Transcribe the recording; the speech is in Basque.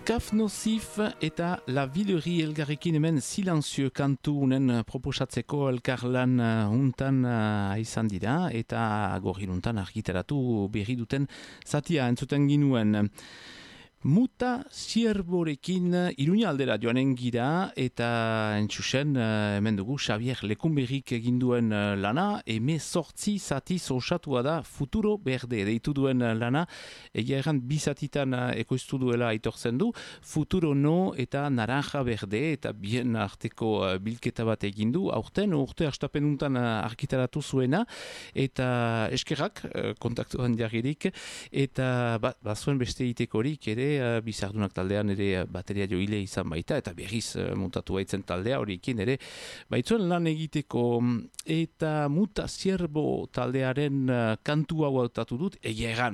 Caf Nocif eta La Villerie elgarrekin hemen Silenzieux kantu unen proposatzeko elkarlan untan izan dira eta gorri untan argitaratu berri duten zatia entzuten ginuen. Muta Zierborekin Iruña aldera joanen gira eta entxusen hemen dugu Xavier Lekunberrik eginduen lana, 18 zatiz osatua da Futuro Berde deitu duen lana, egia erran bi zatitan ekoiztu duela aitortzen du, Futuro No eta Naranja Berde eta bien arteko bilketa bat egindu, aurten urte hastapenuntan argitaratu zuena eta eskerrak kontaktuan jarririk eta bazuen beste itekorik ere Bizardunak taldean ere bateria joile izan baita eta berriz mutatu baitzen taldea horiekin ere baitzuen lan egiteko eta Muta Zierbo taldearen kantu hau hautatu dut egia egan